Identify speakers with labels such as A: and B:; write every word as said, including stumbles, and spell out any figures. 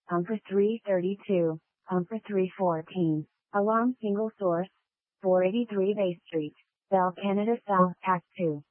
A: UMPA three thirty-two, UMPA three fourteen, Alarm Single Source, four eighty-three Bay Street, Bell Canada South, Act two.